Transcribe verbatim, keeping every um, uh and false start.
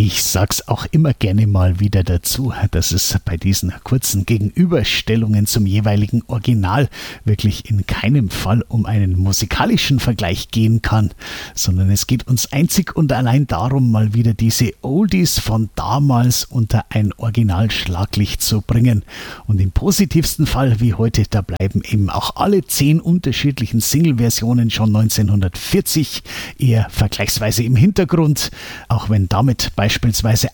Ich sag's auch immer gerne mal wieder dazu, dass es bei diesen kurzen Gegenüberstellungen zum jeweiligen Original wirklich in keinem Fall um einen musikalischen Vergleich gehen kann, sondern es geht uns einzig und allein darum, mal wieder diese Oldies von damals unter ein Originalschlaglicht zu bringen. Und im positivsten Fall wie heute, da bleiben eben auch alle zehn unterschiedlichen Single-Versionen schon neunzehnhundertvierzig eher vergleichsweise im Hintergrund, auch wenn damit beispielsweise